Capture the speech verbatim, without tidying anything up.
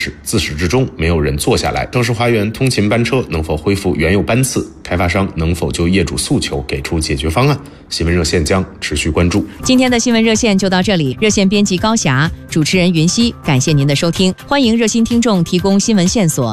自始至终没有人坐下来。盛世花园通勤班车能否恢复原有班次？开发商能否就业主诉求给出解决方案？新闻热线将持续关注。 今天的新闻热线就到这里，热线编辑高霞，主持人云溪，感谢您的收听。欢迎热心听众提供新闻线索。